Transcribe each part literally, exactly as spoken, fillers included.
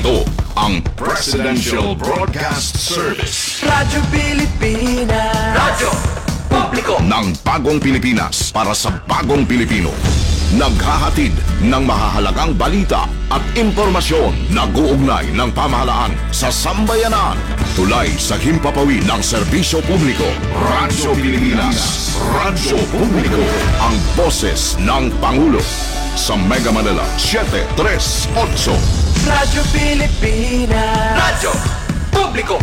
Ito ang Presidential Broadcast Service. Radyo Pilipinas. Radyo Publiko ng bagong Pilipinas para sa bagong Pilipino. Naghahatid ng mahahalagang balita at impormasyon na guugnay ng pamahalaan sa sambayanan. Tulay sa himpapawid ng serbisyo publiko. Radyo Pilipinas. Radyo Publiko. Ang boses ng Pangulo. Sa Mega Manila, seven three eight. Radyo Pilipinas. Radyo Publiko.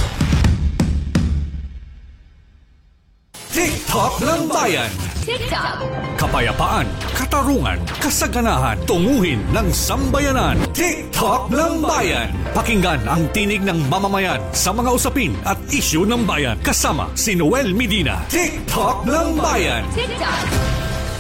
TikTok ng Bayan. TikTok. Kapayapaan, katarungan, kasaganahan, tunguhin ng sambayanan. TikTok ng Bayan. Pakinggan ang tinig ng mamamayan sa mga usapin at isyu ng bayan. Kasama si Noel Medina. TikTok ng Bayan. TikTok.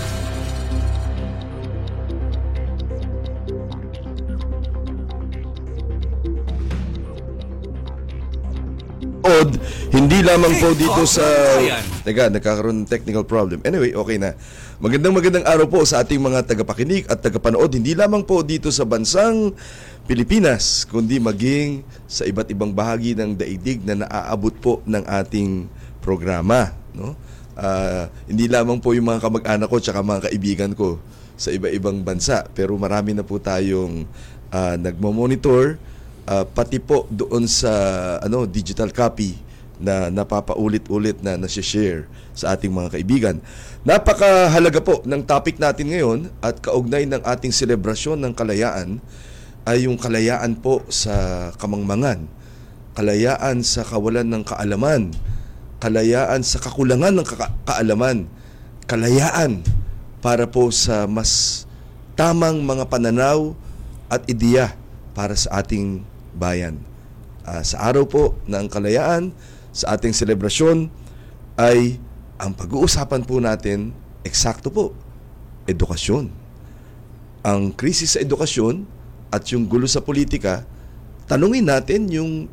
Od, hindi lamang po dito sa... Teka, nagkakaroon ng technical problem. Anyway, okay na. Magandang magandang araw po sa ating mga tagapakinig at tagapanood. Hindi lamang po dito sa bansang Pilipinas, kundi maging sa iba't ibang bahagi ng daigdig na naaabot po ng ating programa. No? Uh, hindi lamang po yung mga kamag-anak ko at mga kaibigan ko sa iba-ibang bansa. Pero marami na po tayong uh, nagmo-monitor. Uh, pati po doon sa ano digital copy na napapaulit-ulit na nasi-share sa ating mga kaibigan. Napakahalaga po ng topic natin ngayon at kaugnay ng ating selebrasyon ng kalayaan ay yung kalayaan po sa kamangmangan, kalayaan sa kawalan ng kaalaman, kalayaan sa kakulangan ng ka- kaalaman, kalayaan para po sa mas tamang mga pananaw at ideya para sa ating bayan. Uh, sa araw po ng kalayaan, sa ating selebrasyon, ay ang pag-uusapan po natin, eksakto po, edukasyon. Ang krisis sa edukasyon at yung gulo sa politika, tanungin natin yung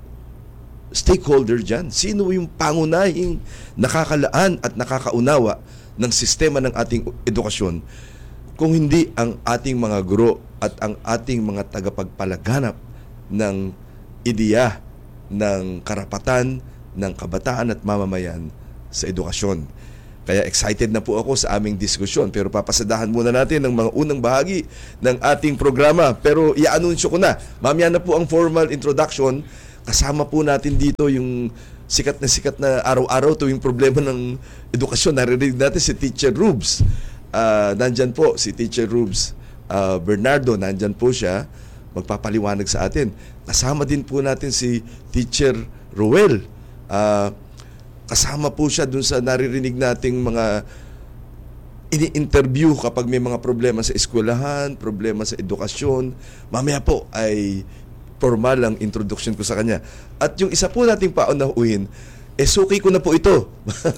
stakeholder dyan. Sino yung pangunahing nakakalaan at nakakaunawa ng sistema ng ating edukasyon kung hindi ang ating mga guro at ang ating mga tagapagpalaganap ng ideya, ng karapatan, ng kabataan at mamamayan sa edukasyon. Kaya excited na po ako sa aming diskusyon. Pero papasadahan muna natin ang mga unang bahagi ng ating programa. Pero i-anunsyo ko na, mamaya na po ang formal introduction. Kasama po natin dito yung sikat na sikat na araw-araw tuwing problema ng edukasyon. Naririnig natin si Teacher Rubes. Uh, nandyan po si Teacher Rubes uh, Bernardo, nandyan po siya magpapaliwanag sa atin. Kasama din po natin si Teacher Roel. Uh, kasama po siya dun sa naririnig nating mga ini-interview kapag may mga problema sa eskwelahan, problema sa edukasyon. Mamaya po ay formal ang introduction ko sa kanya. At yung isa po nating paunahuin, eh suki ko na po ito.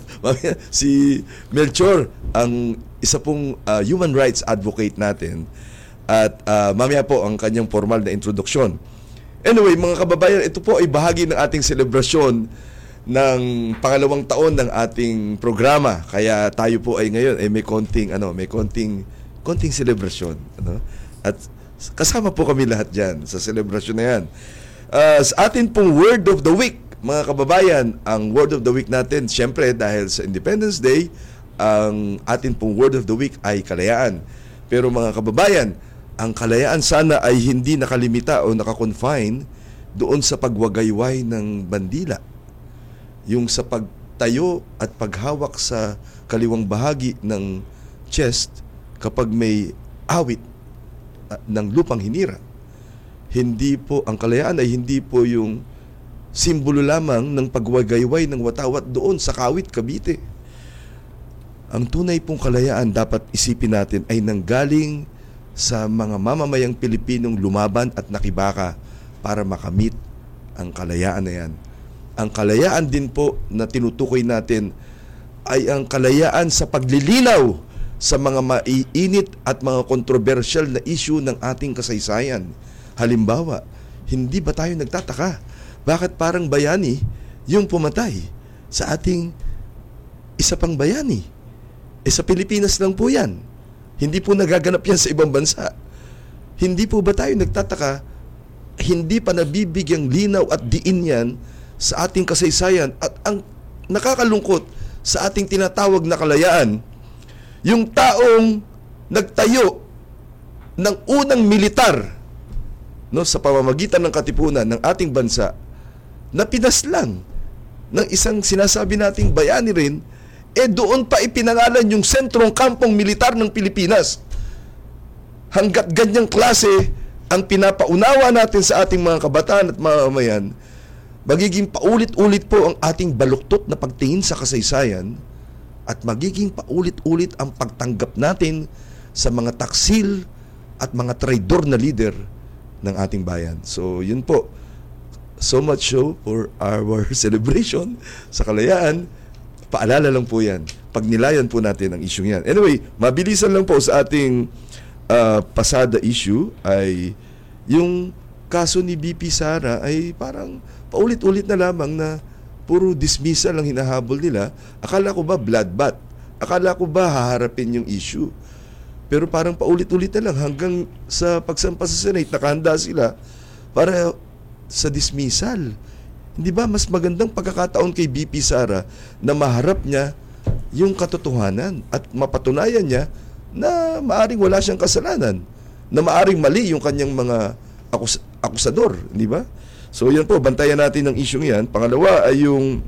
Si Melchor, ang isa pong uh, human rights advocate natin. At uh, mamaya po ang kanyang formal na introduksyon. Anyway, mga kababayan, ito po ay bahagi ng ating selebrasyon ng pangalawang taon ng ating programa. Kaya tayo po ay ngayon ay may konting ano, may konting konting selebrasyon, ano? At kasama po kami lahat diyan sa selebrasyon na 'yan. Uh, sa atin pong word of the week, mga kababayan, ang word of the week natin, syempre dahil sa Independence Day, ang atin pong word of the week ay kalayaan. Pero mga kababayan, ang kalayaan sana ay hindi nakalimita o nakakonfine doon sa pagwagayway ng bandila. Yung sa pagtayo at paghawak sa kaliwang bahagi ng chest kapag may awit uh, ng lupang hinira. Hindi po, ang kalayaan ay hindi po yung simbolo lamang ng pagwagayway ng watawat doon sa Kawit, Cavite. Ang tunay pong kalayaan dapat isipin natin ay nanggaling sa mga mamamayang Pilipinong lumaban at nakibaka para makamit ang kalayaan na yan. Ang kalayaan din po na tinutukoy natin ay ang kalayaan sa paglilinaw sa mga maiinit at mga kontrobersyal na issue ng ating kasaysayan. Halimbawa, hindi ba tayo nagtataka? Bakit parang bayani yung pumatay sa ating isa pang bayani? Eh sa Pilipinas lang po yan. Hindi po nagaganap yan sa ibang bansa. Hindi po ba tayo nagtataka hindi pa nabibigyang linaw at diin yan sa ating kasaysayan. At ang nakakalungkot sa ating tinatawag na kalayaan, yung taong nagtayo ng unang militar, no, sa pamamagitan ng katipunan ng ating bansa, na pinaslang ng isang sinasabi nating bayani rin, eh doon pa ipinangalan yung sentrong kampong militar ng Pilipinas. Hanggat ganyang klase ang pinapaunawa natin sa ating mga kabataan at mamamayan, magiging paulit-ulit po ang ating baluktot na pagtingin sa kasaysayan at magiging paulit-ulit ang pagtanggap natin sa mga taksil at mga traidor na leader ng ating bayan. So, yun po. So much so for our celebration sa kalayaan. Paalala lang po yan. Pagnilayan po natin ang isyong yan. Anyway, mabilisan lang po sa ating uh, pasada issue ay yung kaso ni B P Sara ay parang paulit-ulit na lamang na puro dismissal ang hinahabol nila. Akala ko ba bloodbath? Akala ko ba haharapin yung issue? Pero parang paulit-ulit na lang hanggang sa pagsampa sa Senate, nakahanda sila para sa dismissal. Hindi ba mas magandang pagkakataon kay B P Sara na maharap niya yung katotohanan at mapatunayan niya na maaring wala siyang kasalanan, na maaring mali yung kanyang mga akus- akusador, hindi ba? So yan po, bantayan natin ang isyong yan. Pangalawa ay yung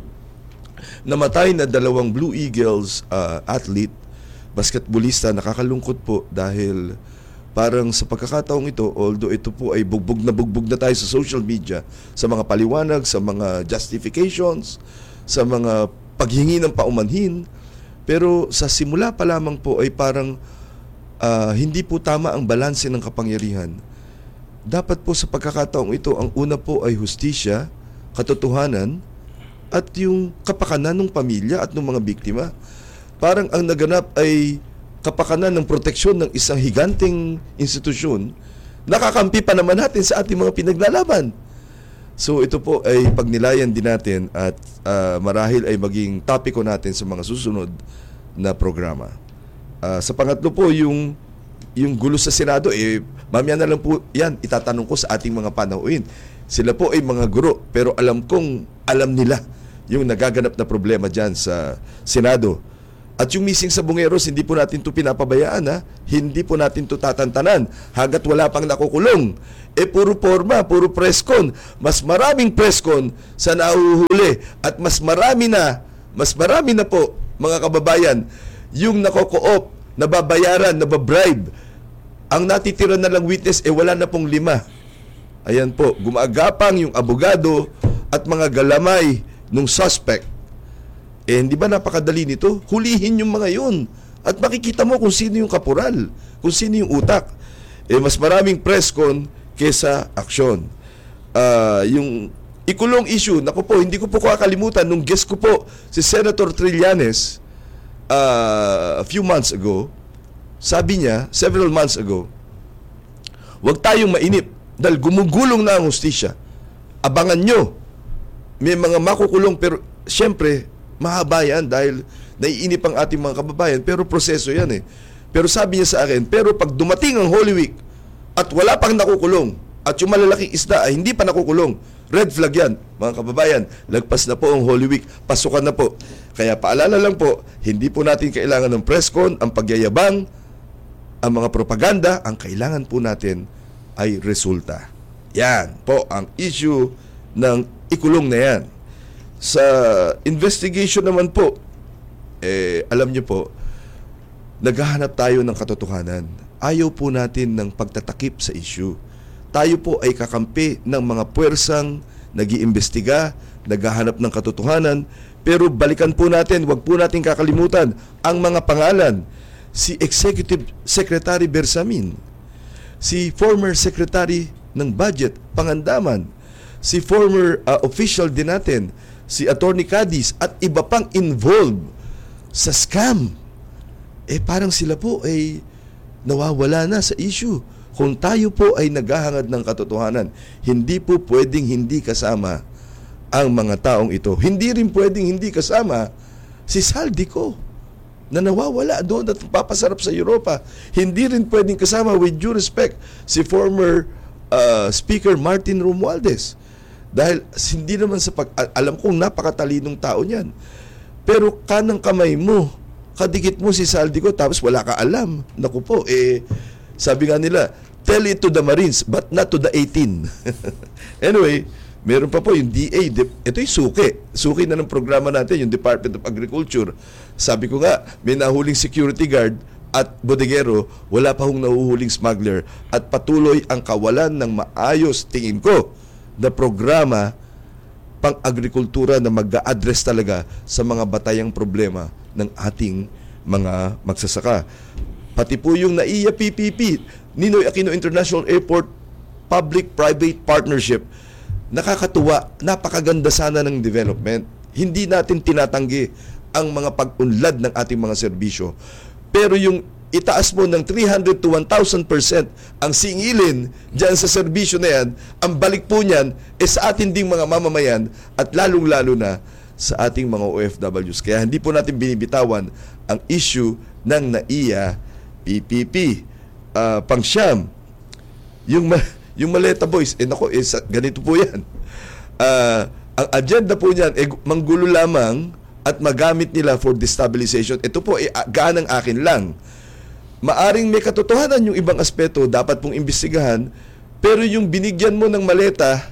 namatay na dalawang Blue Eagles uh, athlete, basketballista. Nakakalungkot po dahil parang sa pagkakataong ito, although ito po ay bugbog na bugbog na tayo sa social media, sa mga paliwanag, sa mga justifications, sa mga paghingi ng paumanhin, pero sa simula pa lamang po ay parang uh, hindi po tama ang balanse ng kapangyarihan. Dapat po sa pagkakataong ito, ang una po ay hustisya, katotohanan, at yung kapakanan ng pamilya at ng mga biktima. Parang ang naganap ay kapakanan ng proteksyon ng isang higanteng institusyon, nakakampi pa naman natin sa ating mga pinaglalaban. So ito po ay pagnilayan din natin at uh, marahil ay maging topiko natin sa mga susunod na programa. Uh, sa pangatlo po, yung, yung gulo sa Senado, eh, mamaya na lang po yan, itatanong ko sa ating mga panauhin. Sila po ay mga guro, pero alam kong alam nila yung nagaganap na problema dyan sa Senado. At yung missing sa Bungeros, hindi po natin ito pinapabayaan, ha? Hindi po natin ito tatantanan hanggat wala pang nakukulong. Eh puro forma, puro presscon. Mas maraming presscon sa nahuhuli at mas marami na, mas marami na po, mga kababayan, yung nako-co-op, nababayaran, nababribe. Ang natitira na lang witness, eh wala na pong lima. Ayan po, gumagapang yung abogado at mga galamay ng suspect. Eh, hindi ba napakadali nito? Hulihin yung mga yun. At makikita mo kung sino yung kapural, kung sino yung utak. Eh, mas maraming presscon kesa aksyon. Uh, yung ikulong issue, naku po, hindi ko po kakalimutan, nung guest ko po, si Senator Trillanes, uh, a few months ago, sabi niya, several months ago, huwag tayong mainip dahil gumugulong na ang hustisya. Abangan nyo. May mga makukulong, pero siyempre, mahaba yan dahil naiinip ang ating mga kababayan, pero proseso yan eh. Pero sabi niya sa akin, pero pag dumating ang Holy Week at wala pang nakukulong at yung malalaking isda ay hindi pa nakukulong, red flag yan, mga kababayan. Lagpas na po ang Holy Week, pasukan na po. Kaya paalala lang po, hindi po natin kailangan ng presscon, ang pagyayabang, ang mga propaganda. Ang kailangan po natin ay resulta. Yan po ang issue ng ikulong na yan. Sa investigation naman po, eh, alam niyo po, naghahanap tayo ng katotohanan. Ayaw po natin ng pagtatakip sa issue. Tayo po ay kakampi ng mga puwersang nag-iimbestiga, naghahanap ng katotohanan, pero balikan po natin, wag po natin kakalimutan ang mga pangalan. Si Executive Secretary Bersamin, si former Secretary ng Budget, Pangandaman, si former uh, official din natin, si Attorney Cadiz, at iba pang involved sa scam. Eh parang sila po ay nawawala na sa issue. Kung tayo po ay naghahangad ng katotohanan, hindi po pwedeng hindi kasama ang mga taong ito. Hindi rin pwedeng hindi kasama si Saldico na nawawala doon at papasarap sa Europa. Hindi rin pwedeng kasama, with due respect, si former uh, Speaker Martin Romualdez. Dahil hindi naman sa pag... Alam kong napakatalinong tao niyan. Pero kanang kamay mo, kadikit mo si Saldico, tapos wala ka alam. Naku po, eh, sabi nga nila, tell it to the Marines, but not to the eighteen. Anyway, meron pa po yung D A. Ito yung suki. Suki na ng programa natin, yung Department of Agriculture. Sabi ko nga, may nahuling security guard at bodegero, wala pa hong nahuhuling smuggler. At patuloy ang kawalan ng maayos, tingin ko, na programa pang-agrikultura na mag-a-address talaga sa mga batayang problema ng ating mga magsasaka. Pati po yung N A I A P P P, Ninoy Aquino International Airport Public-Private Partnership, nakakatuwa, napakaganda sana ng development. Hindi natin tinatanggi ang mga pag-unlad ng ating mga serbisyo. Pero yung itaas mo ng three hundred to one thousand percent ang singilin dyan sa serbisyo na yan, ang balik po niyan eh sa atin ding mga mamamayan at lalong-lalo na sa ating mga O F Ws. Kaya hindi po natin binibitawan ang issue ng N A I A P P P. Uh, pangsyam, yung, ma- yung Maleta Boys, eh nako, eh, sa, ganito po yan. Uh, ang agenda po niyan, eh, manggulo lamang at magamit nila for destabilization. Ito po, eh, gaan ng akin lang. Maaring may katotohanan yung ibang aspeto, dapat pong imbestigahan, pero yung binigyan mo ng maleta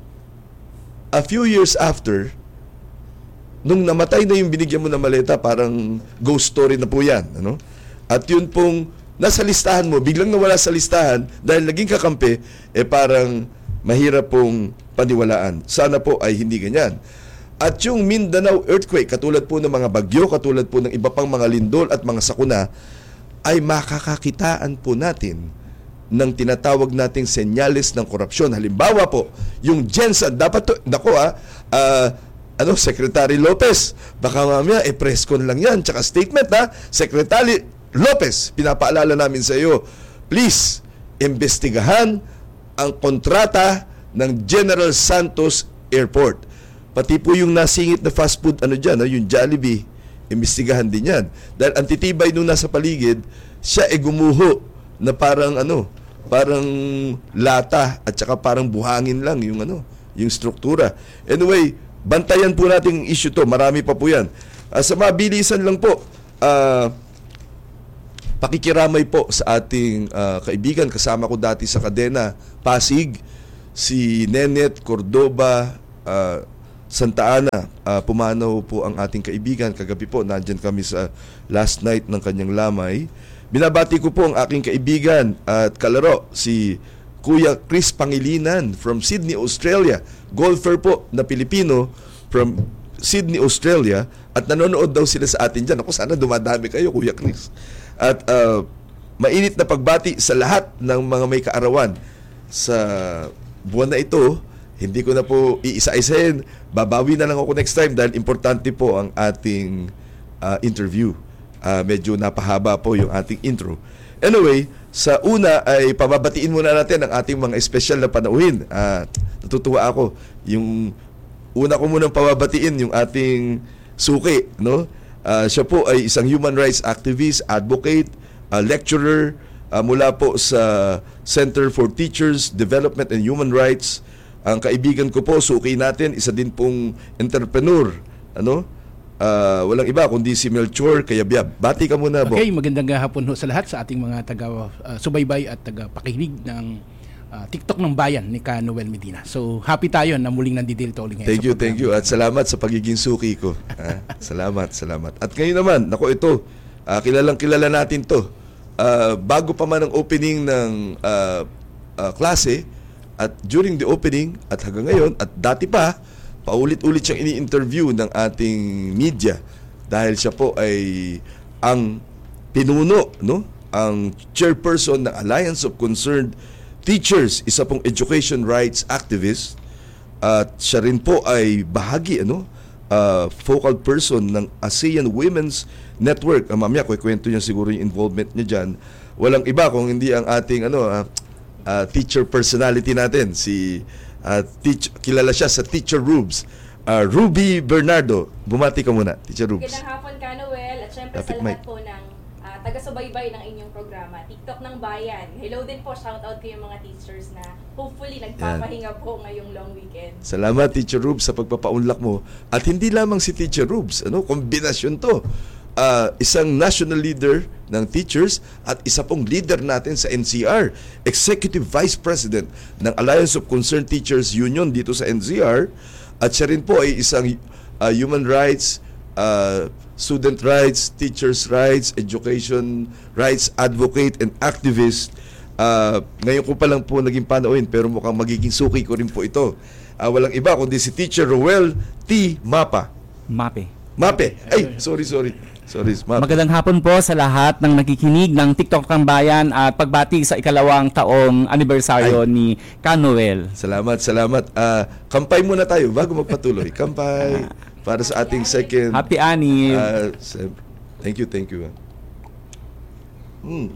a few years after, nung namatay na yung binigyan mo ng maleta, parang ghost story na po yan. Ano? At yun pong nasa listahan mo, biglang nawala sa listahan dahil naging kakampi, eh parang mahirap pong paniwalaan. Sana po ay hindi ganyan. At yung Mindanao earthquake, katulad po ng mga bagyo, katulad po ng iba pang mga lindol at mga sakuna, ay makakakitaan po natin ng tinatawag nating senyales ng korupsyon. Halimbawa po, yung Gensan, dapat to, nako ah, uh, ano, Secretary Lopez, baka mamaya, eh, press con lang yan, tsaka statement ha, Secretary Lopez, pinapaalala namin sa iyo, please, imbestigahan ang kontrata ng General Santos Airport. Pati po yung nasingit na fast food, ano dyan, yung Jollibee, imbestigahan din yan. Dahil ang titibay nung nasa paligid, siya e gumuho na parang ano, parang lata at saka parang buhangin lang yung ano, yung struktura. Anyway, bantayan po natin yung issue to. Marami pa po yan. Uh, sa mabilisan lang po, uh, pakikiramay po sa ating uh, kaibigan. Kasama ko dati sa kadena, Pasig, si Nenet Cordoba, uh, Santa Ana, uh, pumanaw po ang ating kaibigan. Kagabi po, nandyan kami sa last night ng kanyang lamay. Binabati ko po ang aking kaibigan at kalaro, si Kuya Chris Pangilinan from Sydney, Australia. Golfer po na Pilipino from Sydney, Australia. At nanonood daw sila sa atin dyan. Ako, sana dumadami kayo, Kuya Chris. At uh, mainit na pagbati sa lahat ng mga may kaarawan sa buwan na ito. Hindi ko na po iisa-isahin. Babawi na lang ako next time dahil importante po ang ating uh, interview. Uh, medyo napahaba po yung ating intro. Anyway, sa una ay pababatiin muna natin ang ating mga espesyal na panauhin. Uh, natutuwa ako. Yung una ko munang pababatiin yung ating suki. No? Uh, siya po ay isang human rights activist, advocate, uh, lecturer uh, mula po sa Center for Teachers, Development and Human Rights. Ang kaibigan ko po, suki natin, isa din pong entrepreneur. Ano? Uh, walang iba kundi si Melchor Kayabyab. Bati ka muna, Bo. Okay, magandang hapon ho sa lahat sa ating mga taga-subaybay uh, at taga-pakinig ng uh, TikTok ng Bayan ni Ka Noel Medina. So, happy tayo na muling nandito ulit ngayon. Thank you, thank you. At salamat sa pagiging suki ko. ah, salamat, salamat. At ngayon naman, nako ito, uh, kilalang kilala natin to. Uh, bago pa man ang opening ng uh, uh, klase, at during the opening at hanggang ngayon at dati pa, paulit-ulit siyang ini-interview ng ating media dahil siya po ay ang pinuno, no? Ang chairperson ng Alliance of Concerned Teachers, isa pong education rights activist, at siya rin po ay bahagi, ano? Uh, focal person ng ASEAN Women's Network. Uh, mamaya, kwento niya siguro yung involvement niya dyan. Walang iba kung hindi ang ating ano, uh, Uh, teacher personality natin, si uh, teach, kilala siya sa Teacher Rubes, uh, Ruby Bernardo. Bumati ka muna, Teacher Rubes. Magandang hapon ka, Noel, at syempre Lapit sa lahat mic. po ng uh, taga-subaybay ng inyong programa, TikTok ng Bayan. Hello din po, shout out kayo mga teachers na hopefully nagpapahinga po ngayong long weekend. Salamat Teacher Rubes sa pagpapaunlak mo. At hindi lamang si Teacher Rubes, ano, kombinasyon to. Uh, isang national leader ng teachers at isa pong leader natin sa N C R, Executive Vice President ng Alliance of Concerned Teachers Union dito sa N C R, at siya rin po ay isang uh, human rights, uh, student rights, teachers rights, education rights advocate and activist. Uh, ngayon ko pa lang po naging panauhin pero mukhang magiging suki ko rin po ito. Uh, walang iba kundi si Teacher Roel T. Mapa. Mape. Mape. Ay, sorry, sorry. Sorry, Mape. Magandang hapon po sa lahat ng nakikinig ng TikTok ng Bayan at pagbati sa ikalawang taong anibersaryo Ay. ni Kanuel. Salamat, salamat. Uh, kampay muna tayo bago magpatuloy. Kampay para sa ating second. Happy Ani. Uh, thank you, thank you. Hmm.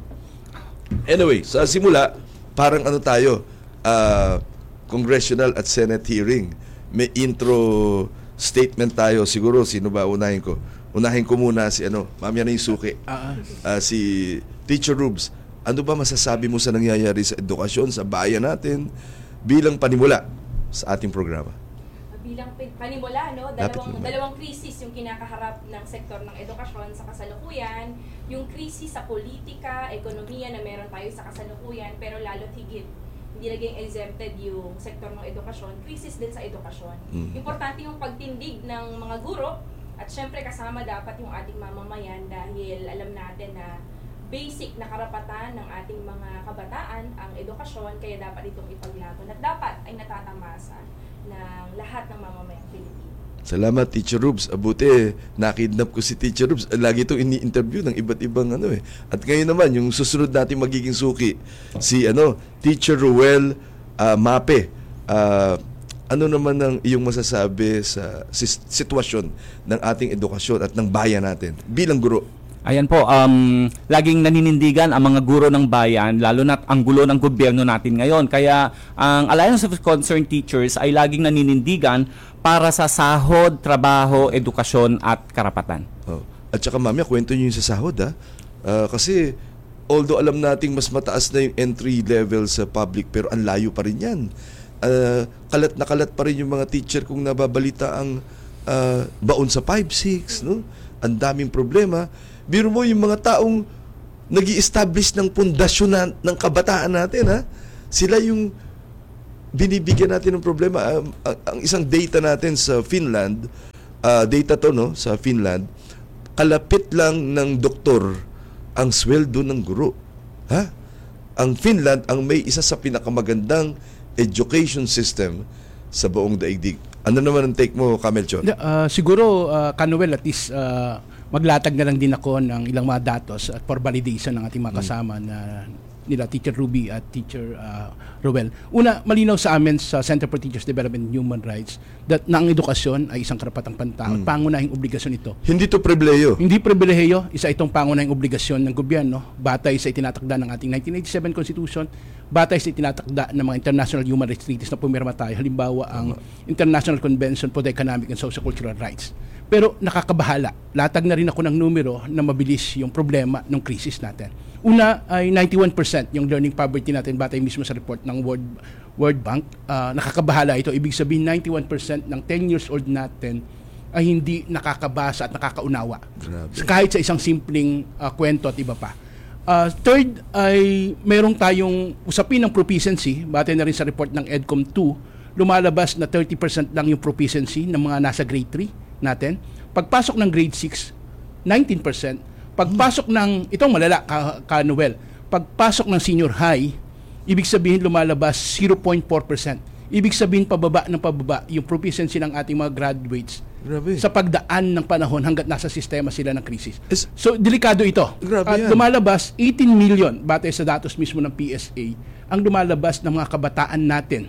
Anyway, sa simula, parang ano tayo, uh, congressional at Senate hearing. May intro statement tayo. Siguro, sino ba unahin ko? Unahin ko muna si ano, mamaya na yung suki. Uh, si Teacher Rubes. Ano ba masasabi mo sa nangyayari sa edukasyon, sa bayan natin, bilang panimula sa ating programa? Bilang panimula, no? Dalawang, dalawang krisis yung kinakaharap ng sektor ng edukasyon sa kasalukuyan. Yung krisis sa politika, ekonomiya na meron tayo sa kasalukuyan, pero lalo't higit hindi naging exempted yung sektor ng edukasyon, krisis din sa edukasyon. Mm. Importante yung pagtindig ng mga guro at syempre kasama dapat yung ating mamamayan dahil alam natin na basic na karapatan ng ating mga kabataan ang edukasyon, kaya dapat itong ipaglaban at dapat ay natatamasa ng lahat ng mamamayang Pilipino. Salamat Teacher Rubes. Abuti, nakidnap ko si Teacher Rubes. Lagi itong ini-interview ng iba't ibang ano eh. At ngayon naman, yung susunod natin magiging suki, si ano, Teacher Roel uh, Mape. Uh, ano naman ang iyong masasabi sa sitwasyon ng ating edukasyon at ng bayan natin bilang guro? Ayan po, um, laging naninindigan ang mga guro ng bayan, lalo na ang gulo ng gobyerno natin ngayon. Kaya ang Alliance of Concerned Teachers ay laging naninindigan para sa sahod, trabaho, edukasyon at karapatan. Oh. At saka mamaya, kwento nyo yung sa sahod ha. Uh, kasi although alam nating mas mataas na yung entry level sa public, pero ang layo pa rin yan. Uh, kalat na kalat pa rin yung mga teacher kung nababalita ang uh, baon sa five six, no? Ang daming problema. Biro mo yung mga taong nag-i-establish ng pundasyon na, ng kabataan natin, ha? Sila yung binibigyan natin ng problema. Um, ang, ang isang data natin sa Finland, uh, data to, no, sa Finland, kalapit lang ng doktor ang sweldo ng guro. Ha? Ang Finland ang may isa sa pinakamagandang education system sa buong daigdig. Ano naman ang take mo, Camelchon? Uh, siguro, uh, Kanuel, at least uh, maglatag na lang din ako ng ilang mga datos at for validation ng ating mga kasama hmm. na nila Teacher Ruby at Teacher uh, Roel. Una, malinaw sa amin sa Center for Teachers Development and Human Rights that na ang edukasyon ay isang karapatang pantao. Hmm. Pangunahing obligasyon ito. Hindi to pribileyo. Hindi pribileyo. Isa itong pangunahing obligasyon ng gobyerno batay sa itinatakda ng ating nineteen eighty-seven Constitution, batay sa itinatakda ng mga international human rights treaties na pumirma tayo. Halimbawa, ang uh-huh. International Convention for the Economic and Socio-Cultural Rights. Pero nakakabahala. Latag na rin ako ng numero na mabilis yung problema ng krisis natin. Una ay ninety-one percent yung learning poverty natin batay mismo sa report ng World World Bank. Uh, nakakabahala ito. Ibig sabihin ninety-one percent ng ten years old natin ay hindi nakakabasa at nakakaunawa. Grabe. Kahit sa isang simpleng uh, kwento at iba pa. Uh, third ay merong tayong usapin ng proficiency batay na rin sa report ng EDCOM two. Lumalabas na thirty percent lang yung proficiency ng mga nasa grade three natin. Pagpasok ng grade six, nineteen percent. Pagpasok ng, itong malala, ka, ka Noel, pagpasok ng senior high, ibig sabihin lumalabas zero point four percent. Ibig sabihin pababa ng pababa yung proficiency ng ating mga graduates. Grabe. Sa pagdaan ng panahon hanggat nasa sistema sila ng krisis. Is, so, delikado ito. At yan. Lumalabas, eighteen million, batay sa datos mismo ng P S A, ang lumalabas ng mga kabataan natin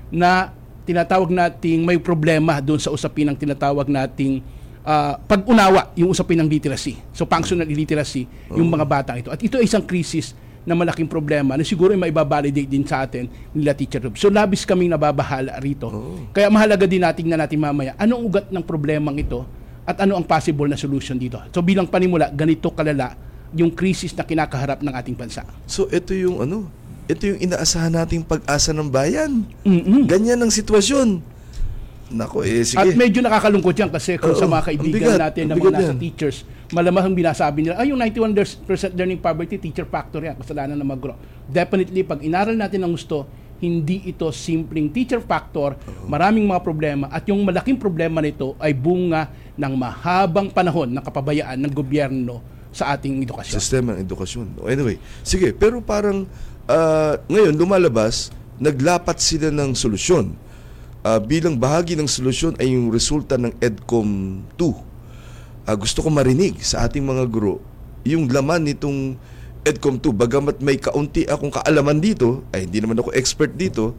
na tinatawag nating may problema doon sa usapin ng tinatawag nating Uh, pag-unawa yung usapin ng literacy. So, functional illiteracy, oh. yung mga bata ito. At ito ay isang krisis na malaking problema na siguro ay maibabalidate din sa atin nila Teacher Rub. So, labis kaming nababahala rito. Oh. Kaya mahalaga din natin na natin mamaya anong ugat ng problemang ito at ano ang possible na solution dito. So, bilang panimula, ganito kalala yung krisis na kinakaharap ng ating bansa. So ito yung ano, ito yung inaasahan nating pag-asa ng bayan. Mm-mm. Ganyan ang sitwasyon. Nako eh, sige. At medyo nakakalungkot yan kasi kung Oo, sa mga ang kaibigan bigat, natin ang na mga bigat nasa yan. teachers, malamang binasabi nila, ay yung ninety-one percent learning poverty, teacher factor yan, kasalanan ng mag-grow. Definitely, pag inaral natin ng gusto, hindi ito simpleng teacher factor, maraming mga problema, at yung malaking problema nito ay bunga ng mahabang panahon ng kapabayaan ng gobyerno sa ating edukasyon. Sistema ng edukasyon. Anyway, sige, pero parang ah, ngayon lumalabas, naglapat sila ng solusyon. Ah, bilang bahagi ng solusyon ay yung resulta ng EDCOM two. Ah, gusto ko marinig sa ating mga guro yung laman nitong EDCOM two. Bagamat may kaunti akong kaalaman dito, ay hindi naman ako expert dito,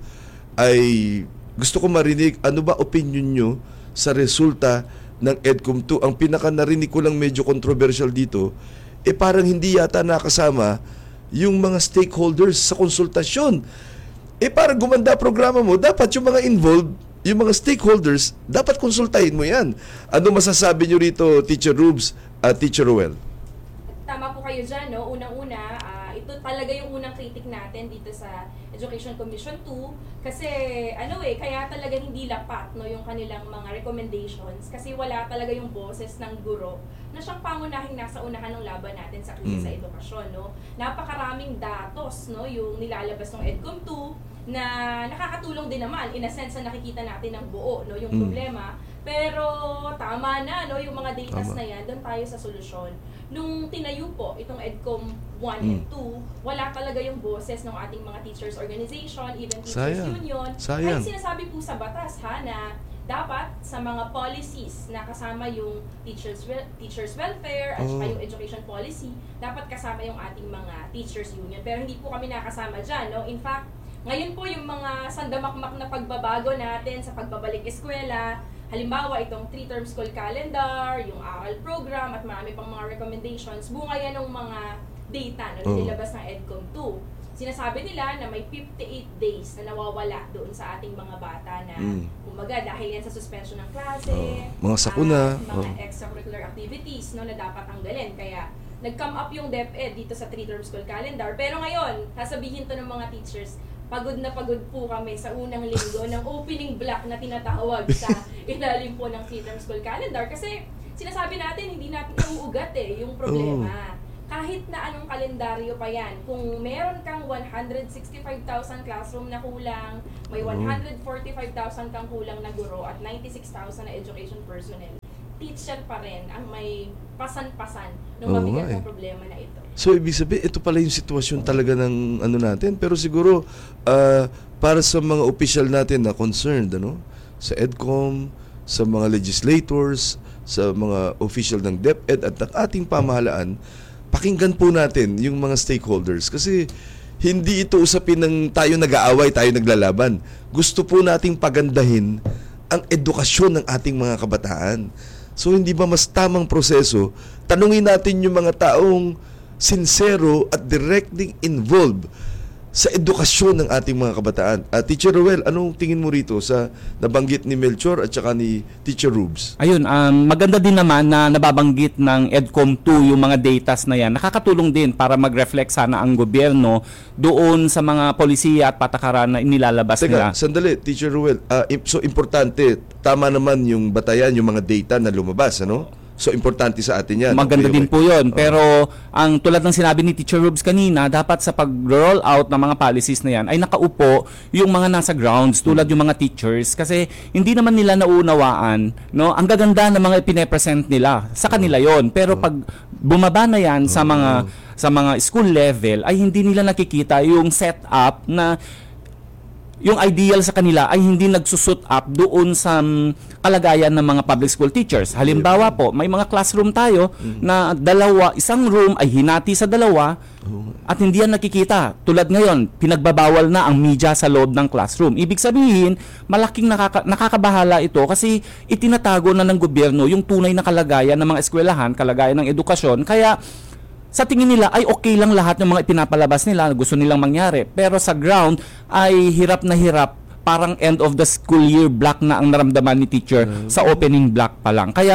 ay gusto ko marinig ano ba opinion nyo sa resulta ng EDCOM two. Ang pinaka narinig ko lang medyo controversial dito, eh parang hindi yata nakasama yung mga stakeholders sa konsultasyon. Eh parang gumanda programa mo, dapat yung mga involved, yung mga stakeholders, dapat konsultahin mo yan. Ano masasabi nyo rito, Teacher Rubes at Teacher Ruel? Tama po kayo dyan, no? Unang-una, ah, ito talaga yung unang critic natin dito sa Education Commission two kasi ano eh, kaya talaga hindi lapat no, yung kanilang mga recommendations kasi wala talaga yung boses ng guro na siyang pangunahing nasa unahan ng laban natin sa krisis Mm. sa edukasyon. No? Napakaraming datos no, yung nilalabas ng EDCOM two na nakakatulong din naman in a sense na nakikita natin ng buo no, yung Mm. problema. Pero tama na no, yung mga datas Tama. na yan, doon tayo sa solusyon. Nung tinayo po itong EDCOM one Mm. and two, wala talaga yung boses ng ating mga teachers organization, even teachers Sayang. union. Sayang. Ay sinasabi po sa batas ha na dapat sa mga policies na kasama yung teachers wel- teachers welfare at Oh. saka yung education policy, dapat kasama yung ating mga teachers union. Pero hindi po kami nakasama dyan. No? In fact, ngayon po yung mga sandamakmak na pagbabago natin sa pagbabalik eskwela, halimbawa itong three-term school calendar, yung aral program at marami pang mga recommendations, bunga yan ng mga data na Oh. nilabas ng EDCOM two. Sinasabi nila na may fifty-eight days na nawawala doon sa ating mga bata na Mm. umaga dahil yan sa suspension ng klase, Oh, mga sakuna, ah, mga oh. extracurricular activities no, na dapat tanggalin. Kaya nag-come up yung DepEd dito sa three-term school calendar. Pero ngayon, sasabihin to ng mga teachers, pagod na pagod po kami sa unang linggo ng opening block na tinatawag sa ilalim po ng three-term school calendar. Kasi sinasabi natin, hindi natin nauugat eh, yung problema. Kahit na anong kalendaryo pa yan, kung meron kang one hundred sixty-five thousand classroom na kulang, may one hundred forty-five thousand kang kulang na guro at ninety-six thousand na education personnel, teacher pa rin ang may pasan-pasan ng Oo mabigat nga na eh. problema na ito. So ibig sabihin, ito pala yung sitwasyon talaga ng ano natin. Pero siguro, ah, para sa mga official natin na concerned, ano, sa EDCOM, sa mga legislators, sa mga official ng DepEd at ng ating pamahalaan, pakinggan po natin yung mga stakeholders. Kasi hindi ito usapin ng tayo nag-aaway, tayo naglalaban. Gusto po nating pagandahin ang edukasyon ng ating mga kabataan. So hindi ba mas tamang proseso, tanungin natin yung mga taong sincero at directly involved sa edukasyon ng ating mga kabataan. Uh, Teacher Ruel, anong tingin mo rito sa nabanggit ni Melchor at saka ni Teacher Rubes? Ayun, um, maganda din naman na nababanggit ng EDCOM two yung mga datas na yan. Nakakatulong din para mag-reflect sana ang gobyerno doon sa mga polisiya at patakaran na inilalabas Teka, nila. sandali, Teacher Ruel. Uh, so importante, tama naman yung batayan, yung mga data na lumabas, ano? So importante sa atin yan. Maganda Okay, din okay. po yun. Pero ang tulad ng sinabi ni Teacher Rubes kanina, dapat sa pag-roll out ng mga policies na yan ay nakaupo yung mga nasa grounds tulad yung mga teachers kasi hindi naman nila naunawaan, no? Ang gaganda ng mga ipine-present nila sa kanila yon. Pero pag bumaba na yan sa mga sa mga school level ay hindi nila nakikita yung setup na yung ideal sa kanila ay hindi nagsusut up doon sa um, kalagayan ng mga public school teachers. Halimbawa po, may mga classroom tayo na dalawa, isang room ay hinati sa dalawa at hindi yan nakikita. Tulad ngayon, pinagbabawal na ang media sa loob ng classroom. Ibig sabihin, malaking nakaka- nakakabahala ito kasi itinatago na ng gobyerno yung tunay na kalagayan ng mga eskwelahan, kalagayan ng edukasyon. Kaya sa tingin nila ay okay lang lahat ng mga ipinapalabas nila, gusto nilang mangyari. Pero sa ground ay hirap na hirap, parang end of the school year block na ang naramdaman ni teacher sa opening block pa lang. Kaya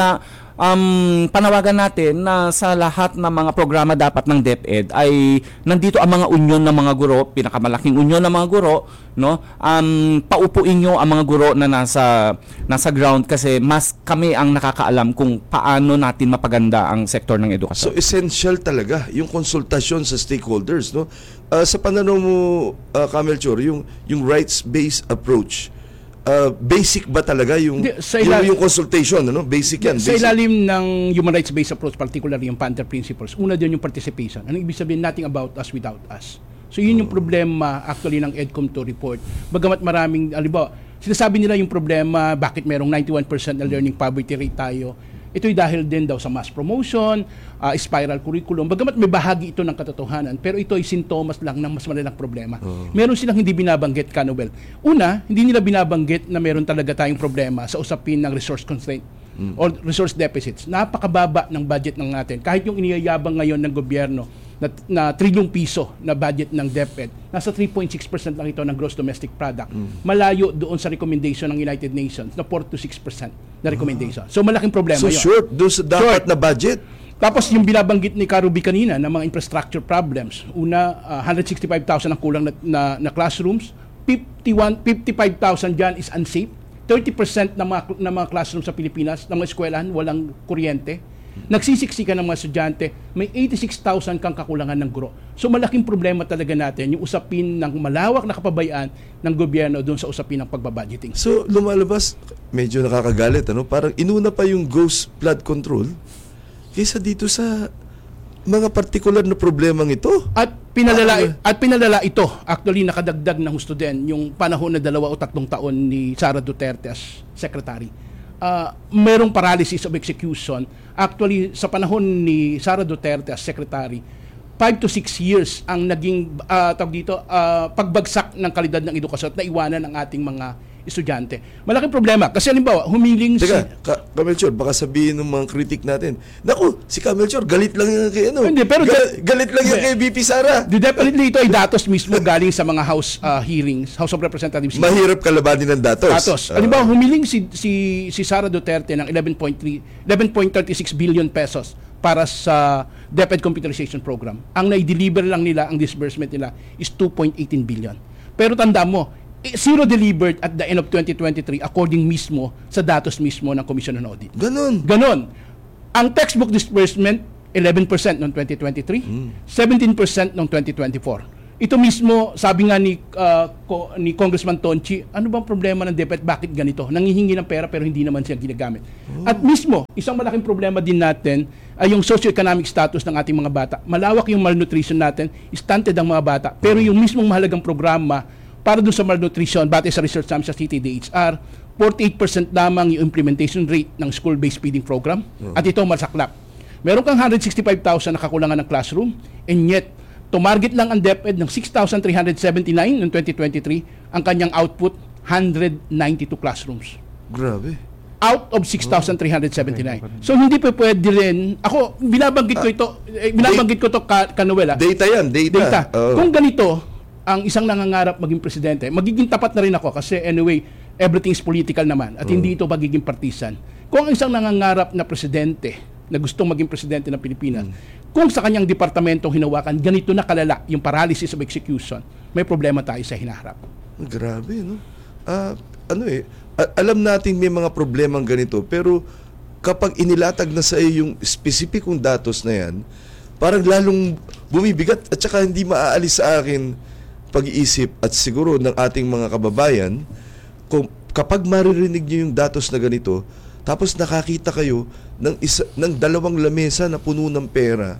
um, panawagan natin na sa lahat ng mga programa dapat ng DepEd ay nandito ang mga union ng mga guro, pinakamalaking union ng mga guro, no? Um, paupuin nyo ang mga guro na nasa nasa ground kasi mas kami ang nakakaalam kung paano natin mapaganda ang sektor ng edukasyon. So essential talaga yung konsultasyon sa stakeholders, no? Uh, sa pananaw mo, uh, Kamelchor, yung yung rights-based approach, uh, basic ba talaga yung Hindi, sa yung, ilal- yung consultation, ano? Basic yan. Sa basic. ilalim ng human rights-based approach, particularly yung Panther Principles, una din yung participation. Anong ibig sabihin? Nothing about us without us. So yun yung problema actually ng EDCOM two report. Bagamat maraming, alibaw, sinasabi nila yung problema, bakit merong ninety-one percent na learning poverty rate tayo. Ito'y dahil din daw sa mass promotion, uh, spiral curriculum. Bagamat may bahagi ito ng katotohanan, pero ito ay sintomas lang ng mas malalang problema. Uh-huh. Meron silang hindi binabanggit, Kanuel. Una, hindi nila binabanggit na meron talaga tayong problema sa usapin ng resource constraint mm. or resource deficits. Napakababa ng budget ng natin. Kahit yung iniyayabang ngayon ng gobyerno na, na trilyong piso na budget ng DepEd, nasa three point six percent lang ito ng gross domestic product. Mm. Malayo doon sa recommendation ng United Nations na four to six percent na recommendation. So malaking problema so yun. short doon sa dapat Short. na budget. Tapos yung binabanggit ni Karubi kanina ng mga infrastructure problems. Una, uh, one hundred sixty-five thousand ang kulang na, na, na classrooms. fifty-one, fifty-five thousand dyan is unsafe. thirty percent ng mga, ng mga classrooms sa Pilipinas, ng mga eskwelahan, walang kuryente. Nagsisiksikan ng mga estudyante, may eighty-six thousand kang kakulangan ng guro. So malaking problema talaga natin yung usapin ng malawak na kapabayaan ng gobyerno doon sa usapin ng pagbabudgeting. So lumalabas, medyo nakakagalit, ano? Parang inuna pa yung ghost flood control kaysa dito sa mga partikular na problemang ito. At pinalala at pinalala ito, actually nakadagdag ng husto din yung panahon na dalawa o tatlong taon ni Sara Duterte as secretary. Uh, merong paralysis of execution. Actually, sa panahon ni Sara Duterte as secretary, five to six years ang naging uh, tawag dito, uh, pagbagsak ng kalidad ng edukasyon at naiwanan ang ating mga estudyante. Malaking problema. Kasi halimbawa, humiling Teka, si... Ka- Kamelchor, baka sabihin ng mga critic natin, naku, si Kamelchor, galit lang yan kay ano. Hindi, pero Gal- de- galit lang yan de- kay B P Sara. Di definitely ito ay datos mismo galing sa mga House uh, hearings, House of Representatives. Mahirap kalabanin ng datos. Datos. Uh, Halimbawa, humiling si si si Sara Duterte ng eleven point thirty-six billion pesos para sa DepEd computerization program. Ang nai-deliver lang nila, ang disbursement nila is two point one eight billion. Pero tanda mo, zero delivered at the end of twenty twenty-three according mismo sa datos mismo ng Commission on Audit. Ganon. Ganon. Ang textbook disbursement, eleven percent noong twenty twenty-three, mm. seventeen percent noong twenty twenty-four. Ito mismo, sabi nga ni, uh, ko, ni Congressman Tonchi, ano bang problema ng DepEd? Bakit ganito? Nangihingi ng pera pero hindi naman siya ginagamit. Oh. At mismo, isang malaking problema din natin ay yung socioeconomic status ng ating mga bata. Malawak yung malnutrition natin, stunted ang mga bata. Pero yung mismong mahalagang programa para dun sa malnutrition, batay sa research namin sa C T D H R, forty-eight percent lamang yung implementation rate ng school-based feeding program. Uh-huh. At ito masaklap. Meron kang one hundred sixty-five thousand na kakulangan ng classroom, and yet, tumarget lang ang DepEd ng six thousand three hundred seventy-nine noong twenty twenty-three, ang kanyang output, one hundred ninety-two classrooms. Grabe. Out of six thousand three hundred seventy-nine. So, hindi pa pwede rin, ako, binabanggit ko ito, eh, binabanggit ko ito, Kanuel. Data yan, data. Data. Oh. Kung ganito, ang isang nangangarap maging presidente, magiging tapat na rin ako kasi anyway, everything is political naman at uh. hindi ito magiging partisan. Kung ang isang nangangarap na presidente na gustong maging presidente ng Pilipinas, hmm. kung sa kanyang departamentong hinawakan, ganito na kalala yung paralysis of execution, may problema tayo sa hinaharap. Grabe, no? Uh, ano eh, a- alam natin may mga problemang ganito, pero kapag inilatag na sa iyo yung specificong datos na yan, parang lalong bumibigat at saka hindi maaalis sa akin pag-iisip at siguro ng ating mga kababayan kung kapag maririnig niyo yung datos na ganito, tapos nakakita kayo ng isa ng dalawang lamesa na puno ng pera,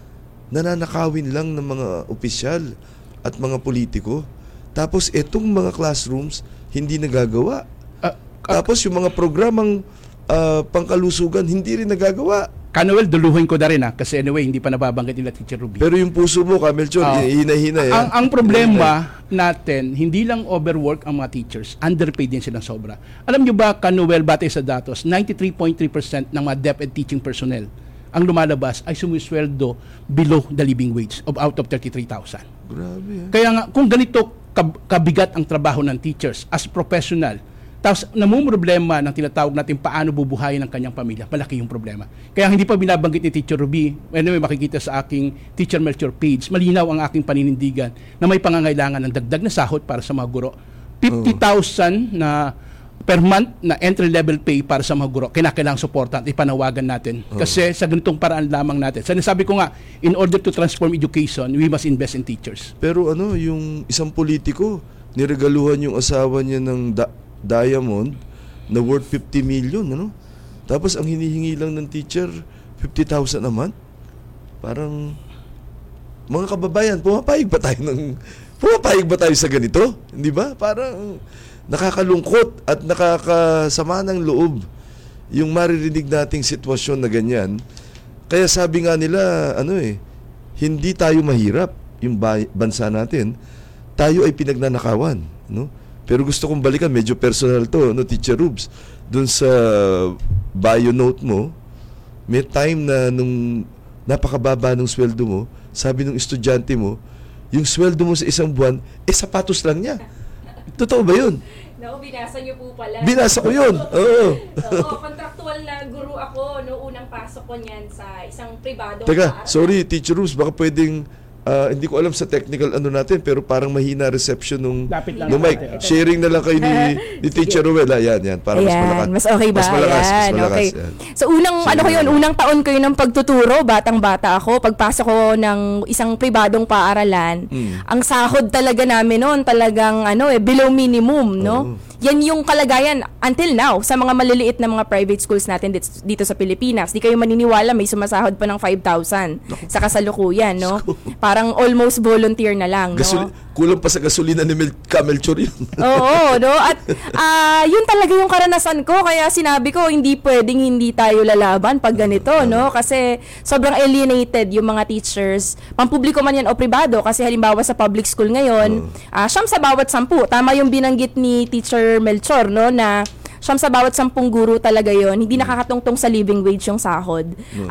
nananakawin lang ng mga opisyal at mga politiko. Tapos itong mga classrooms hindi nagagawa. Uh, uh, Tapos yung mga programang uh, pangkalusugan hindi rin nagagawa. Kanuel, duluhin ko na rin ha, kasi anyway, hindi pa nababanggit nila Teacher Ruby. Pero yung puso mo, Kamelchor, uh, hina-hina yan. Ang, ang problema natin, hindi lang overwork ang mga teachers, underpaid din silang sobra. Alam nyo ba, Kanuel, batay sa datos, ninety-three point three percent ng mga DepEd teaching personnel ang lumalabas ay sumisweldo below the living wage of out of thirty-three thousand. Grabe. Eh. Kaya nga, kung ganito kab- kabigat ang trabaho ng teachers as professional Tapos namumroblema ng tinatawag natin paano bubuhayin ng kanyang pamilya. Malaki yung problema. Kaya hindi pa binabanggit ni Teacher Ruby, anyway, makikita sa aking Teacher Melchor page, malinaw ang aking paninindigan na may pangangailangan ng dagdag na sahod para sa mga guro. fifty thousand na per month na entry-level pay para sa mga guro, kinakailangang suporta at ipanawagan natin. Kasi sa ganitong paraan lamang natin. Sinasabi ko nga, in order to transform education, we must invest in teachers. Pero ano, yung isang politiko, niregaluhan yung asawa niya ng da- Diamond na worth fifty million, ano? Tapos ang hinihingi lang ng teacher, fifty thousand a month? Parang, mga kababayan, pumapayag ba tayo ng, pumapayag ba tayo sa ganito? Hindi ba? Parang, nakakalungkot at nakakasama ng loob yung maririnig nating sitwasyon na ganyan. Kaya sabi nga nila, ano eh, hindi tayo mahirap, yung bay- bansa natin, tayo ay pinagnanakawan, no? Pero gusto kong balikan, medyo personal to, no, Teacher Rubes. Doon sa bio note mo, may time na nung napakababa ng sweldo mo, sabi nung estudyante mo, yung sweldo mo sa isang buwan, eh sapatos lang niya. Totoo ba yun? No, binasa niyo po pala. Binasa ko yun. Oo. Oo, contractual na guru ako no unang pasok ko niyan sa isang pribado. Teka, sorry, Teacher Rubes, baka pwedeng Uh, hindi ko alam sa technical ano natin, pero parang mahina reception nung, nung mic. natin. Sharing na lang kayo ni, ni Teacher Ruel. Ayan, yan. Para mas Ayan, malakas. mas okay ba? Mas malakas, mas Ayan, malakas. okay. Yan. So unang, Sige ano ko yun, lang. unang taon ko yun ng pagtuturo, batang-bata ako, pagpasok ko ng isang pribadong paaralan, Mm. ang sahod talaga namin noon, talagang ano eh, below minimum, no? Oo. Yan yung kalagayan until now sa mga maliliit na mga private schools natin dito, dito sa Pilipinas. Di kayo maniniwala, may sumasahod pa ng five thousand sa kasalukuyan, no? Parang almost volunteer na lang, Gasol- no? Kulang pa sa gasolina ni Mel- Camelchor yun. Oo, no? At ah, yun talaga yung karanasan ko. Kaya sinabi ko, hindi pwedeng hindi tayo lalaban pag ganito, no? Kasi sobrang alienated yung mga teachers. Pampubliko man yan o pribado. Kasi halimbawa sa public school ngayon, ah, siyam sa bawat sampu. Tama yung binanggit ni Teacher Melchor, no? Na siyam sa bawat sampung guro talaga yon, hindi nakakatungtong sa living wage yung sahod.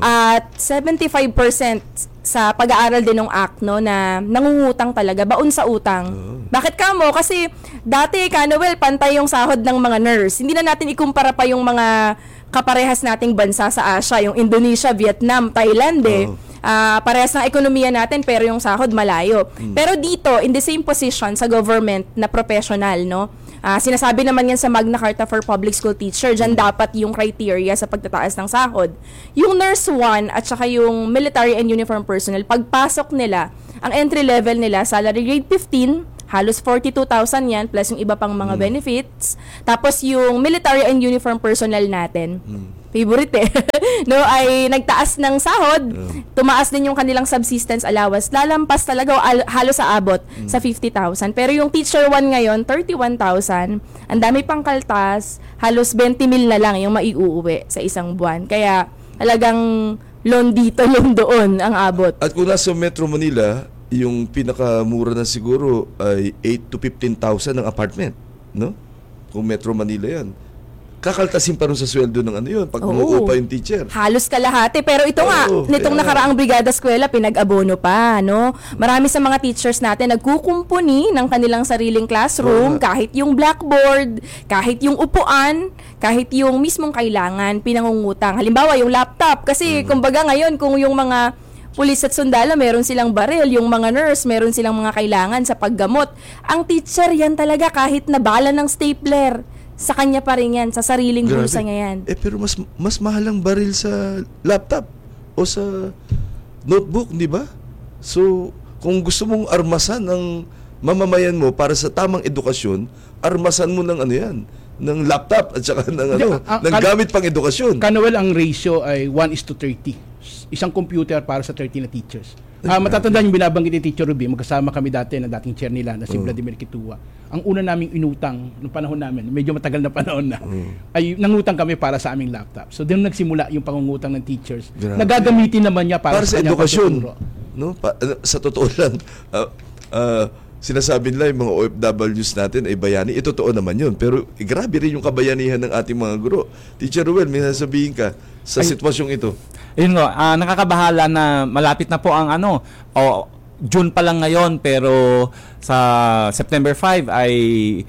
At seventy-five percent sa pag-aaral din ng act, no, na nangungutang talaga, baon sa utang. Bakit ka mo? Kasi dati, Kanoel, pantay yung sahod ng mga nurse. Hindi na natin ikumpara pa yung mga kaparehas nating bansa sa Asia, yung Indonesia, Vietnam, Thailand, eh. Uh, parehas ng ekonomiya natin pero yung sahod malayo. Pero dito, in the same position sa government na professional, no, Uh, sinasabi naman yan sa Magna Carta for Public School Teacher, dyan dapat yung criteria sa pagtataas ng sahod. Yung Nurse one at saka yung Military and Uniform Personnel, pagpasok nila, ang entry level nila, salary grade fifteen, halos forty-two thousand yan, plus yung iba pang mga mm. benefits. Tapos yung Military and Uniform Personnel natin, mm. favorite eh, no, ay nagtaas ng sahod, yeah. tumaas din yung kanilang subsistence allowance, lalampas talaga o al- halos sa abot mm. sa fifty thousand. Pero yung Teacher one ngayon, thirty-one thousand, ang dami pang kaltas, halos twenty mil na lang yung maiuuwi sa isang buwan. Kaya talagang loan dito, loan doon ang abot. At kung nasa Metro Manila, yung pinakamura na siguro ay eight to fifteen thousand ng apartment, no? Kung Metro Manila yan. Kakaltasin pa rin sa sweldo ng ano yun, pag umuo pa yung teacher. Halos kalahati. Pero ito Oo, nga, nitong kaya... nakaraang Brigada Eskwela, pinag-abono pa, no? Marami sa mga teachers natin nagkukumpuni ng kanilang sariling classroom, Oo. kahit yung blackboard, kahit yung upuan, kahit yung mismong kailangan, pinangungutang. Halimbawa, yung laptop. Kasi, mm-hmm. kumbaga ngayon, kung yung mga pulis at sundalo, meron silang baril, yung mga nurse, meron silang mga kailangan sa paggamot. Ang teacher, yan talaga, kahit na bala ng stapler, sa kanya pa rin yan, sa sariling Grabe. bulsa niya yan. Eh pero mas mas mahal ang baril sa laptop o sa notebook, di ba? So, kung gusto mong armasan ang mamamayan mo para sa tamang edukasyon, armasan mo ng ano yan, ng laptop at saka ng ano, uh, ng kan- gamit pang edukasyon. Kanoel, ang ratio ay one is to thirty. Isang computer para sa thirty na teachers. Ah, matatandaan yung binabanggit ni Teacher Ruby, magkasama kami dati na dating chair nila na si Uh. Vladimir Kitua. Ang una naming inutang noong panahon namin, medyo matagal na panahon na, Uh. ay nangutang kami para sa aming laptop. So doon nagsimula yung pangungutang ng teachers. Grabe. Nagagamitin naman niya para, Para sa kanyang edukasyon. pagtuturo. No? Pa, uh, sa totoo lang, uh, uh, sinasabi nila yung mga O F Ws natin ay bayani. Ito totoo naman yun. Pero eh, grabe rin yung kabayanihan ng ating mga guro. Teacher Ruel, may sasabihin ka sa Ay, sitwasyong ito. Ayun nga, uh, nakakabahala na malapit na po ang ano, o June pa lang ngayon pero sa September five ay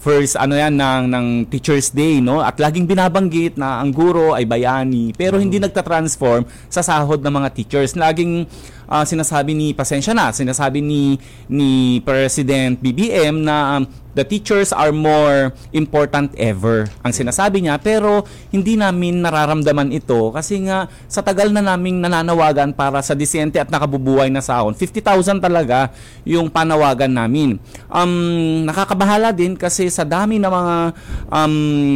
first ano yan ng ng Teachers Day, no? At laging binabanggit na ang guro ay bayani, pero hindi nagta-transform sa sahod ng mga teachers. Laging uh, sinasabi ni pasensya na, sinasabi ni ni President B B M na um, the teachers are more important ever ang sinasabi niya, pero hindi namin nararamdaman ito kasi nga sa tagal na naming nananawagan para sa disyente at nakabubuhay na sahod, fifty thousand talaga yung panawagan namin. Um, nakakabahala din kasi sa dami ng mga um,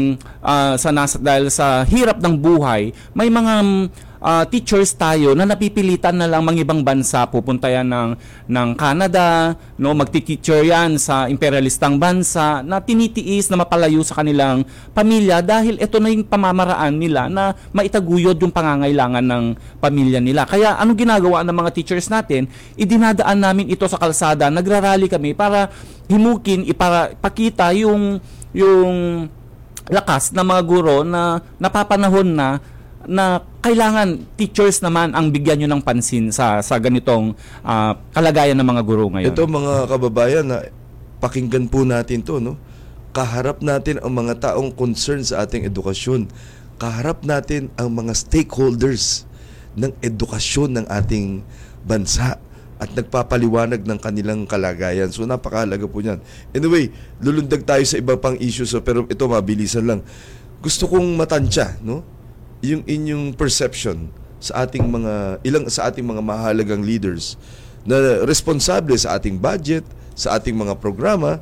uh, sa nas, dahil sa hirap ng buhay, may mga uh, teachers tayo na napipilitan na lang mangibang bansa, pupunta yan ng, ng Canada, no, magti-teacher yan sa imperialistang bansa na tinitiis na mapalayo sa kanilang pamilya dahil ito na yung pamamaraan nila na maitaguyod yung pangangailangan ng pamilya nila. Kaya anong ginagawa ng mga teachers natin? Idinadaan namin ito sa kalsada, nagrarally kami para himukin, ipakita yung yung lakas ng mga guro na napapanahon na na kailangan teachers naman ang bigyan nyo ng pansin sa sa ganitong uh, kalagayan ng mga guro ngayon. Ito mga kababayan, na pakinggan po natin to, no? Kaharap natin ang mga taong concerned sa ating edukasyon. Kaharap natin ang mga stakeholders ng edukasyon ng ating bansa at nagpapaliwanag ng kanilang kalagayan. So napakahalaga po niyan. Anyway, lulundag tayo sa iba pang issues, so, pero ito mabilisan lang. Gusto kong matansya, no? Yung inyong perception sa ating mga ilang sa ating mga mahalagang leaders na responsable sa ating budget, sa ating mga programa.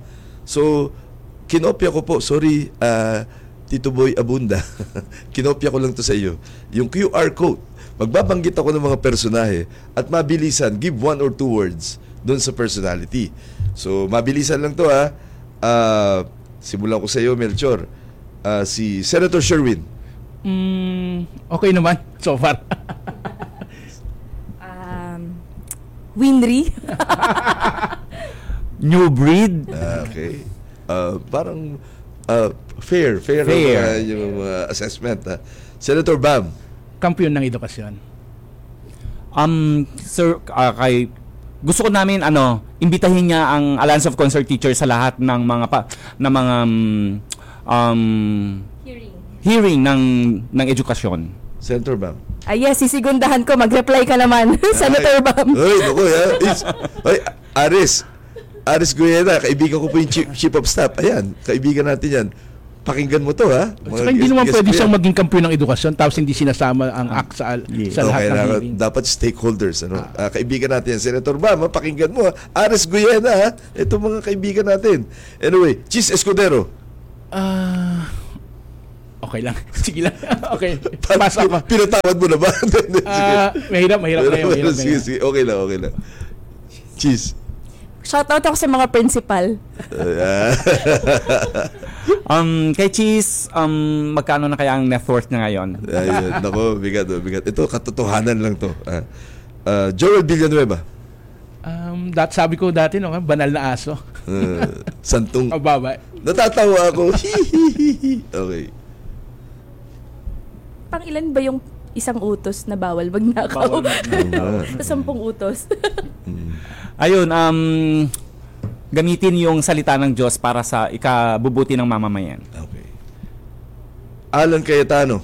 So kinopya ko po, sorry uh, Tito Boy Abunda. Kinopya ko lang to sa iyo. Yung Q R code. Magbabanggit ako ng mga personahe at mabilisan, give one or two words doon sa personality. So mabilisan lang to, ha. Uh, simulan ko sa iyo, Melchor. Uh, si Senator Sherwin. Mm, okay naman so far. um, Winry. New breed. Uh, okay. Uh, parang uh, fair, fair, Fair. Uh, yung uh, assessment. Uh. Senator Bam. Kampiyon ng edukasyon. Um, sir, uh, kay gusto ko namin ano, imbitahin niya ang Alliance of Concerned Teachers sa lahat ng mga pa, ng mga um, Hearing. hearing ng ng edukasyon. Senator Bam. Ah, yes, sisigundahan ko. Mag-reply ka naman, Senator Bam. Ay, naku, ha? Is, ay, Aris. Aris Guyena, kaibigan ko po yung chief, chief of staff. Ayan, kaibigan natin yan. Pakinggan mo to, ha? At saka hindi naman pwede siyang maging kampiyon ng edukasyon tapos hindi sinasama ang A C sa, Yeah. sa lahat Okay, ng na, hearing. dapat stakeholders, ano? Ah, kaibigan natin yan. Senator Bam, ha? Pakinggan mo, ha? Aris Guyena, ha? Ito mga kaibigan natin. Anyway, Chis Escudero. Ah, okay lang. Sige lang. Okay. Paano- Pass ako. Pinatawad mo na ba? Sige. Ah, mahirap, mahirap ngayon. Mahirap sige, ngayon. sige. Okay lang, okay lang. Cheese. Shoutout ako sa mga principal. Um, kay Cheese, um, magkano na kaya ang net worth niya ngayon? Ayun, nako, bigat, oh, bigat. Ito, katotohanan lang to. Ah. Uh, Joel Villanueva. Um, dat sabi ko dati, no, banal na aso. Uh, Santong. Mababa. Natatawa ako. Okay. Pang ilan ba yung isang utos na bawal magnakaw? Bawal magnakaw. Sa sampung utos. Ayun, um, gamitin yung salita ng Diyos para sa ikabubuti ng mamamayan. Okay. Alan Cayetano.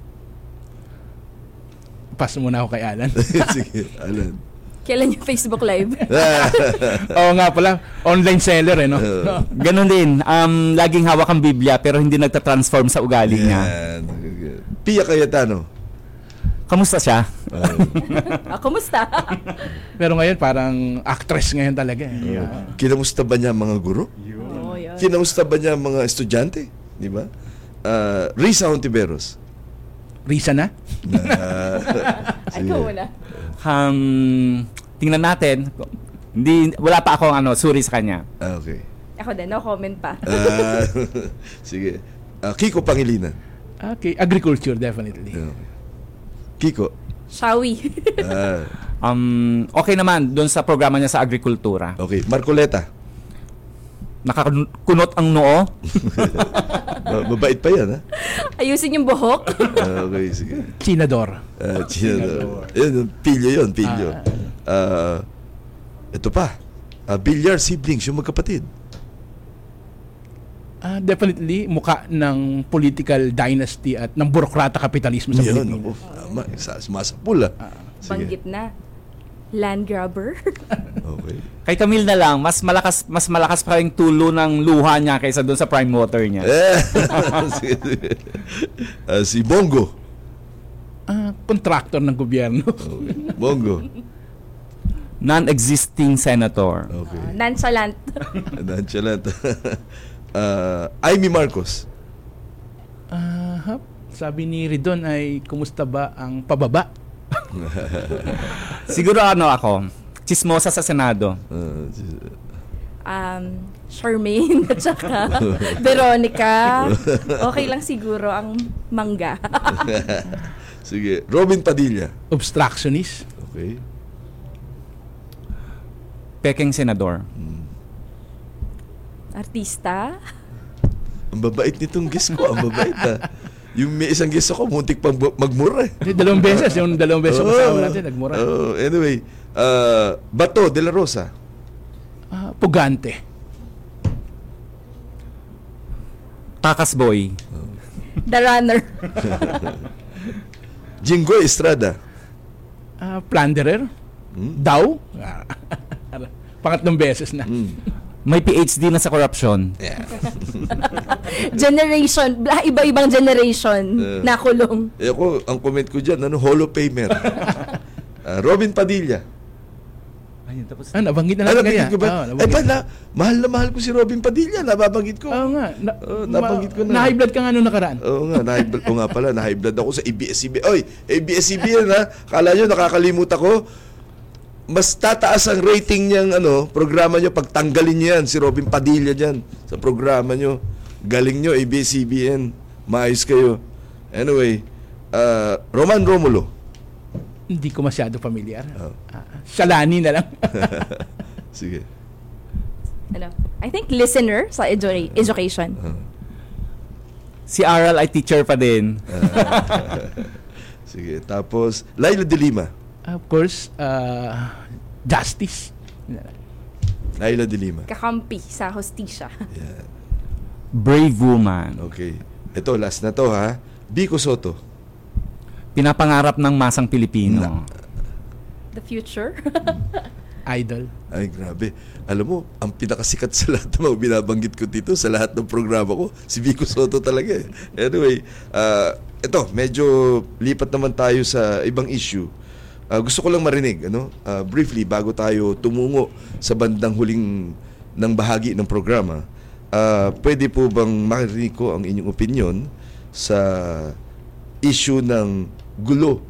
Pass muna ako kay Alan. Sige, Alan. Kailan yung Facebook Live? Oo nga pala, online seller eh, no? No. Ganon din, um, laging hawak ang Biblia pero hindi nagtatransform sa ugali niya. Yan. Pia Cayetano. Kamusta siya? Ah, kumusta? Pero ngayon parang actress ngayon talaga eh. Yeah. Kinamusta ba niya ang mga guro? Oo, yun. Kinamusta ba niya ang mga estudyante? Di ba? Uh, Risa Hontiveros. Risa na? Ay, ikaw muna. Um, tingnan natin. Hindi, wala pa akong ano, suri sa kanya. Ah, okay. Ako din, no comment pa. Ah, sige. Uh, Kiko Pangilinan. Okay, agriculture definitely. Okay. Kiko. Shawi. Ah, Um, okay naman doon sa programa niya sa agrikultura. okay. Marcoleta. Nakakunot ang noo. Ma- Mabait pa yan, ha? Ayusin yung buhok. Ah, okay, sige. Chinador. Uh, Yun, pilyo yun, pilyo. Uh, ito pa. Uh, Villar siblings, yung magkapatid. Ah, definitely, muka ng political dynasty at ng burokrata kapitalismo sa Yun, Pilipinas. ako. Tama, sa sumasapul ah. Sige. Banggit na. Land grabber. Okay. Kay Camille na lang, mas malakas mas malakas pa yung tulo ng luha niya kaysa doon sa prime water niya. Eh, sige, sige. Ah, si Bongo. Ah, contractor ng gobyerno. Okay. Bongo. Non-existing senator. Okay. Nonchalant. Nonchalant. uh, Amy Marcos. Ah, hap. Sabi ni Ridon ay, kumusta ba ang pababa? Siguro ano ako, chismosa sa Senado. Uh, Um, Charmaine at saka Veronica. Okay lang siguro ang mangga. sige. Robin Padilla. Obstructionist. Okay. Peking senador. Artista. Ang babait nitong guest ko. Ang babait ah. Yung may isang guest ako, muntik pang bu- magmura eh. Yung dalawang beses, yung dalawang beses Oo. kasama natin, nagmura. Oh, anyway, uh, Bato de la Rosa. Ah, pugante. Takas boy. The runner. Jinggoy Estrada. Ah, plunderer. Hmm? Daw. Ah, pangatlong beses na. Hmm. May P H D na sa corruption. Yeah. Generation. bla- Iba-ibang generation. Uh. Nakulong. Eh ako, ang comment ko dyan, ano, Hall of Famer. uh, Robin Padilla. Ayun, tapos Ah, nabanggit na Ano, natin kaya. nabanggit ko ba? Oo, Ay, nabanggit. ba, na, mahal na mahal ko si Robin Padilla. Nababanggit ko. Oo nga. Na, Oo, nabanggit ko na. Na-high blood ka nga nung nakaraan. Oo nga, na-high blood ko nga pala. Na-high blood ako sa A B S C B. Oy, A B S C B yan ha. Kala nyo, nakakalimut ako. Mas tataas ang rating niyang ano, programa nyo pag tanggalin niyo yan. Si Robin Padilla dyan sa programa nyo. Galing nyo, A B S C B N. Maayos kayo. Anyway, uh, Roman Romulo. Hindi ko masyado familiar. Oh. Ah, Shalani na lang. Sige. Ano? I think listener sa edu- education. si Aral ay teacher pa din. Sige. Tapos, Laila de Lima. Of course, uh, justice. Laila de Lima. Kakampi sa hostisya. Brave woman. Okay. Ito, last na to ha. Vico Soto. Pinapangarap ng masang Pilipino. The future. Idol. Ay, grabe. Alam mo, ang pinakasikat sa lahat ng mga binabanggit ko dito, sa lahat ng programa ko, si Vico Soto talaga eh. Anyway, uh, ito, medyo lipat naman tayo sa ibang issue. Uh, gusto ko lang marinig, ano, uh, briefly, bago tayo tumungo sa bandang huling ng bahagi ng programa, uh, pwede po bang marinig ko ang inyong opinion sa issue ng gulo